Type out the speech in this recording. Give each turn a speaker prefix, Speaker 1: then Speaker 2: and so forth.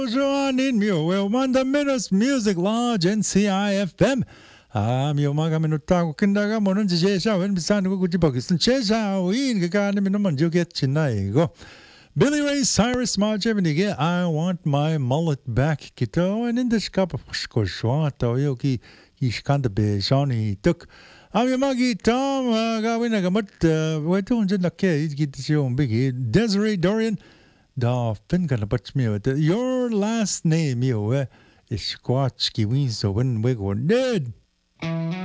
Speaker 1: Joanin Mio, well, 1 minutes music lodge NCIFM. Mio mga minuta ko kindaga mo nun si Wen bisan ko kuti pakistan Win kakaani naman juget chinay ko. Billy Ray Cyrus Majevnige, I want my mullet back kito and in this cup of skoshwata yoki ishkanda be Johnny took. Yung magi Tom gawin na gamot weto unja na ke git yung bigi Desiree Dorian da fin ka na batch mi your last name yo is squatch ki win so when we go dead